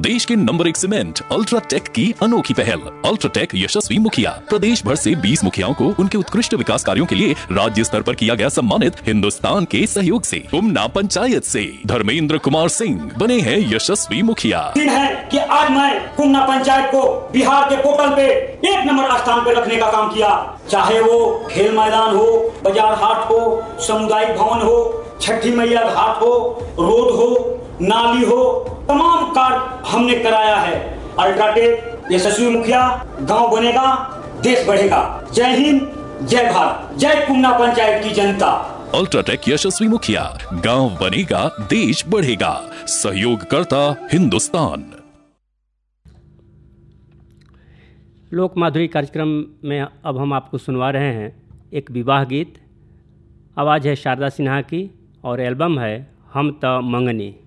देश के number 1 cement UltraTech की अनोखी पहल। अल्ट्राटेक यशस्वी मुखिया प्रदेश भर से 20 मुखियाओं को उनके उत्कृष्ट विकास कार्यों के लिए राज्य स्तर पर किया गया सम्मानित। हिंदुस्तान के सहयोग से पुमना पंचायत से धर्मेंद्र कुमार सिंह बने हैं यशस्वी मुखिया। दिन है कि आज मैं पुमना पंचायत को बिहार के पोर्टल पे 1 नंबर स्थान पे रखने का काम किया। चाहे वो खेल मैदान हो, बाजार हाट हो, सामुदायिक भवन हो, छठी मैया घाट हो, रोड हो, नाली हो, तमाम कार्य हमने कराया है। अल्ट्राटेक यशस्वी मुखिया, गांव बनेगा देश बढ़ेगा। जय हिंद, जय भारत, जय पुमना पंचायत की जनता। अल्ट्राटेक यशस्वी मुखिया, गांव बनेगा देश बढ़ेगा, सहयोग करता हिंदुस्तान। लोक माधुरी कार्यक्रम में अब हम आपको सुनवा रहे हैं एक विवाह गीत। आवाज़ है शारदा सिन्हा की और एल्बम है हम त मंगनी।